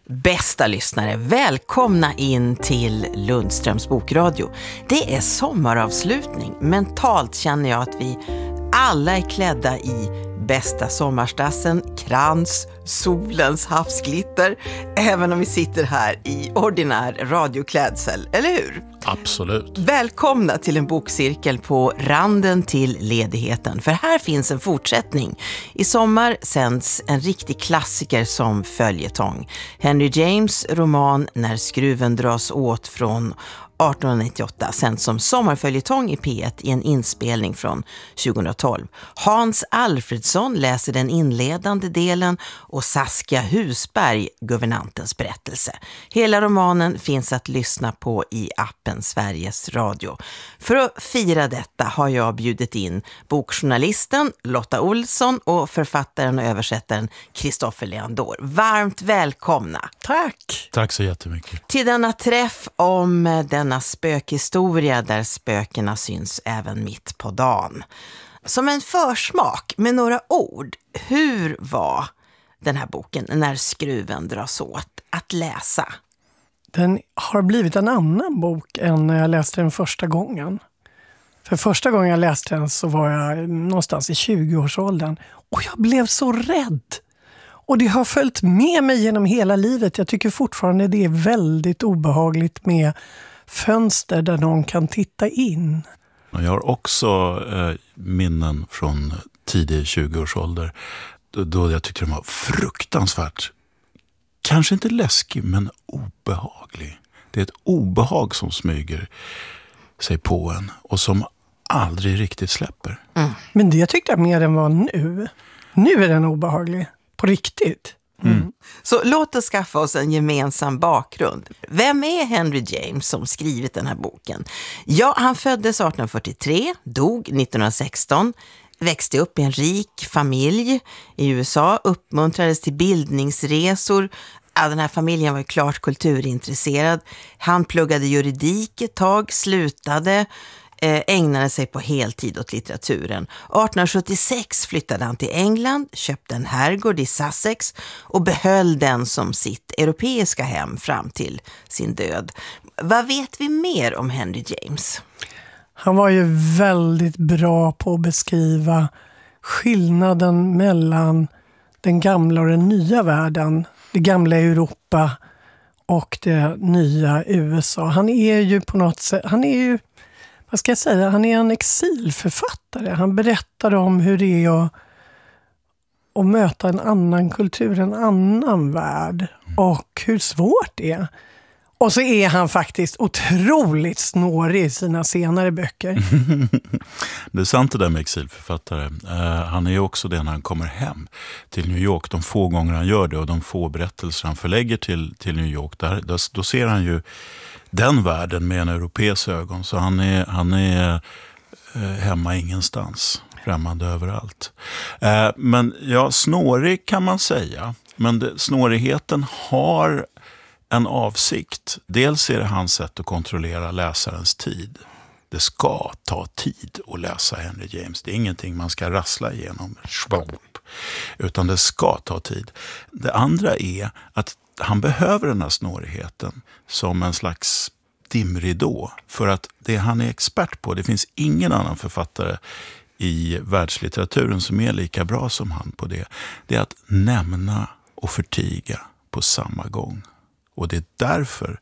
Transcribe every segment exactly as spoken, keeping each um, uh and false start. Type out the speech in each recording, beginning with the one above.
Bästa lyssnare, välkomna in till Lundströms bokradio. Det är sommaravslutning. Mentalt känner jag att vi alla är klädda i bästa sommarstassen, krans, solens havsglitter, även om vi sitter här i ordinär radioklädsel, eller hur? Absolut. Välkomna till en bokcirkel på randen till ledigheten, för här finns en fortsättning. I sommar sänds en riktig klassiker som följetong. Henry James roman När skruven dras åt från arton nittioåtta, sänds som sommarföljetong i P ett i en inspelning från tjugohundratolv. Hans Alfredsson läser den inledande delen och Saskia Husberg guvernantens berättelse. Hela romanen finns att lyssna på i appen Sveriges Radio. För att fira detta har jag bjudit in bokjournalisten Lotta Olsson och författaren och översättaren Kristoffer Leandor. Varmt välkomna. Tack. Tack så jättemycket. Till denna träff om denna spökhistoria där spökena syns även mitt på dagen. Som en försmak med några ord, hur var den här boken När skruven dras åt att läsa? Den har blivit en annan bok än när jag läste den första gången. För första gången jag läste den så var jag någonstans i tjugoårsåldern och jag blev så rädd. Och det har följt med mig genom hela livet. Jag tycker fortfarande det är väldigt obehagligt med fönster där någon kan titta in. Jag har också eh, minnen från tidig tjugoårsålder då, då jag tyckte de var fruktansvärt, kanske inte läskig men obehaglig. Det är ett obehag som smyger sig på en och som aldrig riktigt släpper. Mm. Men det tyckte jag mer än var nu. Nu är den obehaglig. På riktigt. Mm. Mm. Så låt oss skaffa oss en gemensam bakgrund. Vem är Henry James som skrivit den här boken? Ja, han föddes arton fyrtiotre, dog nittonhundrasexton, växte upp i en rik familj i U S A, uppmuntrades till bildningsresor. Ja, den här familjen var ju klart kulturintresserad. Han pluggade juridik ett tag, slutade, ägnade sig på heltid åt litteraturen. arton sjuttiosex flyttade han till England, köpte en herrgård i Sussex och behöll den som sitt europeiska hem fram till sin död. Vad vet vi mer om Henry James? Han var ju väldigt bra på att beskriva skillnaden mellan den gamla och den nya världen. Det gamla Europa och det nya U S A. Han är ju på något sätt, han är ju Vad ska jag säga? Han är en exilförfattare. Han berättar om hur det är att, att möta en annan kultur, en annan värld. Och hur svårt det är. Och så är han faktiskt otroligt snårig i sina senare böcker. Det är sant det där med exilförfattare. Uh, han är ju också det när han kommer hem till New York. De få gånger han gör det och de få berättelser han förlägger till, till New York. Där, då, då ser han ju den världen med en europeisk ögon. Så han är, han är eh, hemma ingenstans. Främmande överallt. Eh, men ja, snårig kan man säga. Men det, snårigheten har en avsikt. Dels är det hans sätt att kontrollera läsarens tid. Det ska ta tid att läsa Henry James. Det är ingenting man ska rassla igenom. Utan det ska ta tid. Det andra är att han behöver den här snårigheten som en slags dimridå. För att det han är expert på, det finns ingen annan författare i världslitteraturen som är lika bra som han på det. Det är att nämna och förtiga på samma gång. Och det är därför,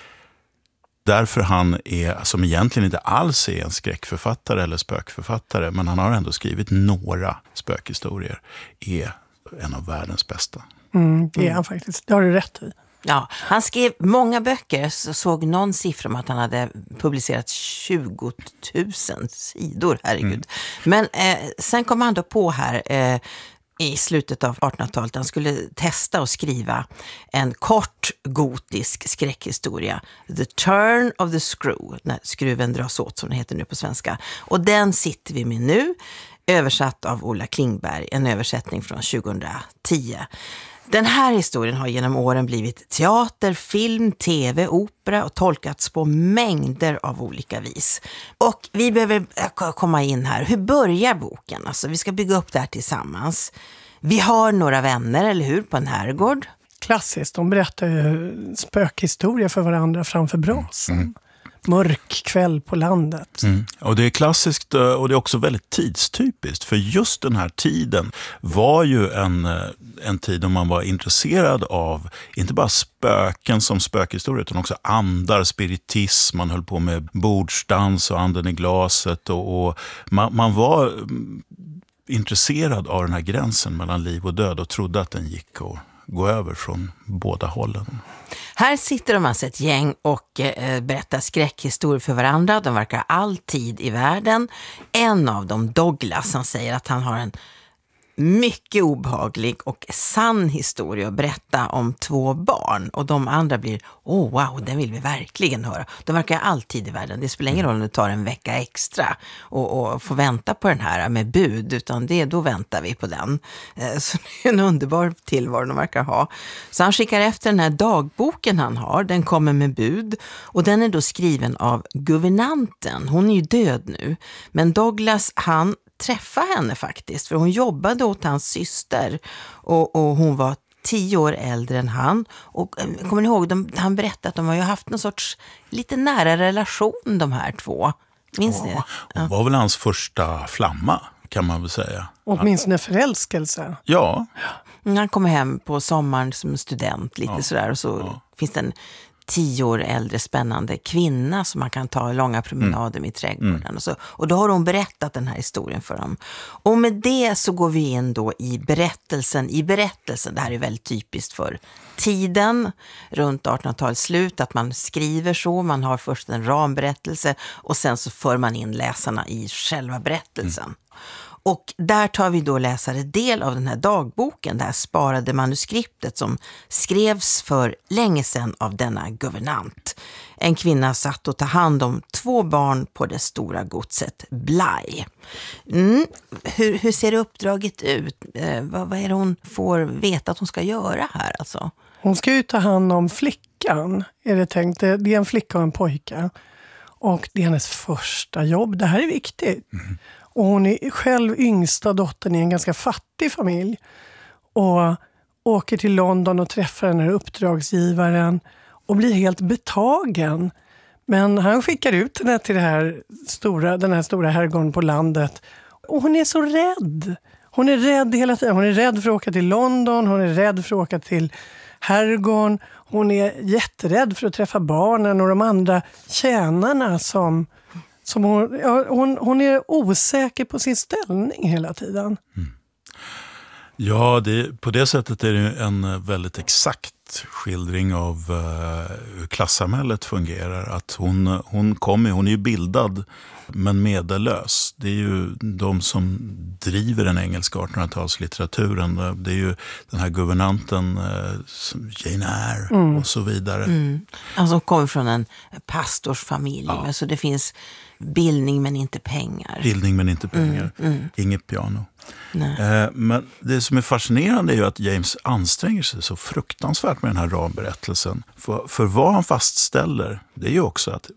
därför han är, som egentligen inte alls är en skräckförfattare eller spökförfattare, men han har ändå skrivit några spökhistorier, är en av världens bästa. Mm, det är han faktiskt. Det har du rätt i. Ja, han skrev många böcker, så såg någon siffra om att han hade publicerat tjugo tusen sidor, herregud. Mm. Men eh, sen kom han då på här eh, i slutet av artonhundratalet, han skulle testa att skriva en kort gotisk skräckhistoria, The Turn of the Screw, när skruven dras åt som det heter nu på svenska. Och den sitter vi med nu, översatt av Ola Klingberg, en översättning från tjugohundratio. Den här historien har genom åren blivit teater, film, tv, opera och tolkats på mängder av olika vis. Och vi behöver komma in här. Hur börjar boken? Alltså, vi ska bygga upp det här tillsammans. Vi har några vänner, eller hur, på en herrgård? klassiskt. De berättar ju spökhistoria för varandra framför brasan. Mm. Mörk kväll på landet. Mm. Och det är klassiskt och det är också väldigt tidstypiskt. För just den här tiden var ju en, en tid då man var intresserad av inte bara spöken som spökhistoria utan också andar, spiritism. Man höll på med bordsdans och anden i glaset. Och, och man, man var intresserad av den här gränsen mellan liv och död och trodde att den gick att gå över från båda hållen. Här sitter de alltså ett gäng och eh, berättar skräckhistorier för varandra. De verkar all tid i världen. En av dem, Douglas, han säger att han har en mycket obehaglig och sann historia att berätta om två barn. Och de andra blir, åh oh, wow, den vill vi verkligen höra. De verkar alltid i världen. Det spelar ingen roll om det tar en vecka extra och, och får vänta på den här med bud. Utan det, då väntar vi på den. Så det är en underbar tillvaro de verkar ha. Så han skickar efter den här dagboken han har. Den kommer med bud. Och den är då skriven av guvernanten. Hon är ju död nu. Men Douglas, han träffa henne faktiskt, för hon jobbade åt hans syster och, och hon var tio år äldre än han. Och kommer ni ihåg, de, han berättade att de har ju haft någon sorts lite nära relation de här två. Minns ja, ni? Hon var väl hans första flamma, kan man väl säga. Åtminstone förälskelse. Ja. Han kommer hem på sommaren som student lite ja. sådär och så ja. finns det en tio år äldre spännande kvinna som man kan ta långa promenader mm. i trädgården. Mm. Och, så. Och då har hon berättat den här historien för dem. Och med det så går vi in då i berättelsen. I berättelsen, det här är väldigt typiskt för tiden runt artonhundratalets slut, att man skriver så, man har först en ramberättelse och sen så för man in läsarna i själva berättelsen. Mm. Och där tar vi då läsare del av den här dagboken, det här sparade manuskriptet som skrevs för länge sedan av denna guvernant. En kvinna satt och ta hand om två barn på det stora godset Bly. Mm. Hur, hur ser uppdraget ut? Eh, vad, vad är det hon får veta att hon ska göra här alltså? Hon ska ju ta hand om flickan, är det tänkt. Det är en flicka och en pojke. Och det är hennes första jobb. Det här är viktigt. Mm. Och hon är själv yngsta dottern i en ganska fattig familj. Och åker till London och träffar den här uppdragsgivaren. Och blir helt betagen. Men han skickar ut henne till det här stora, den här stora herrgården på landet. Och hon är så rädd. Hon är rädd hela tiden. Hon är rädd för att åka till London. Hon är rädd för att åka till herrgården. Hon är jätterädd för att träffa barnen och de andra tjänarna som... Som hon, ja, hon, hon är osäker på sin ställning hela tiden. Mm. Ja, det, på det sättet är det en väldigt exakt skildring av uh, hur klassamhället fungerar. Att hon, hon, kommer, hon är ju bildad men medellös. Det är ju de som driver den engelska artonhundratalslitteraturen. Det är ju den här guvernanten uh, Jane Eyre mm. och så vidare. Mm. Alltså hon kommer från en pastorsfamilj. Ja. Men så det finns bildning men inte pengar. Bildning men inte pengar. Mm. Mm. Inget piano. Eh, men det som är fascinerande är ju att James anstränger sig så fruktansvärt med den här ramberättelsen. För, för vad han fastställer, det är ju också att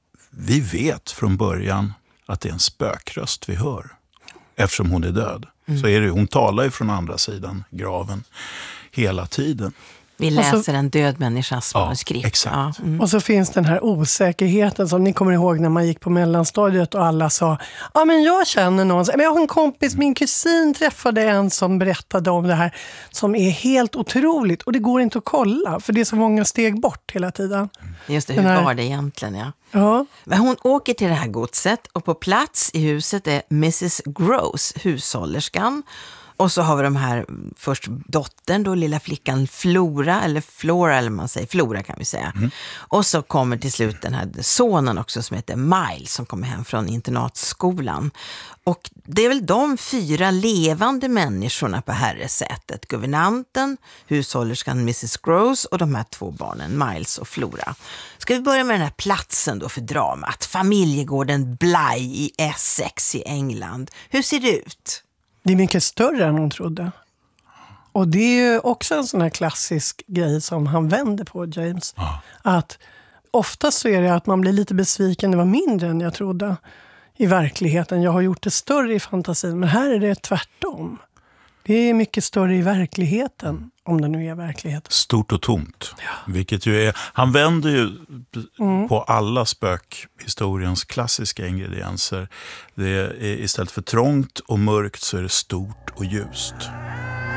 vi vet från början att det är en spökröst vi hör. Eftersom hon är död. Mm. Så är det, hon talar ju från andra sidan graven hela tiden. Vi läser så, en död människas manuskript. Ja, exakt. Ja. Mm. Och så finns den här osäkerheten som ni kommer ihåg när man gick på mellanstadiet och alla sa, ja men jag känner någon, men jag har en kompis, min kusin träffade en som berättade om det här som är helt otroligt och det går inte att kolla för det är så många steg bort hela tiden. Just det, hur här... var det egentligen, ja. Ja. Men hon åker till det här godset och på plats i huset är missus Gross, hushållerskan. Och så har vi de här, först dottern då, lilla flickan Flora, eller Flora eller man säger, Flora kan vi säga. Mm. Och så kommer till slut den här sonen också som heter Miles som kommer hem från internatskolan. Och det är väl de fyra levande människorna på herresätet. Guvernanten, hushållerskan missus Gross och de här två barnen, Miles och Flora. Ska vi börja med den här platsen då för dramat? Familjegården Bly i Essex i England. Hur ser det ut? Det är mycket större än hon trodde. Och det är ju också en sån här klassisk grej som han vänder på, James. Ah. Att oftast så är det att man blir lite besviken, det var mindre än jag trodde i verkligheten. Jag har gjort det större i fantasin, men här är det tvärtom. Det är mycket större i verkligheten, om det nu är verkligheten. Stort och tomt. Ja. Vilket ju är, han vänder ju Mm. på alla spökhistoriens klassiska ingredienser. Det är, istället för trångt och mörkt så är det stort och ljust.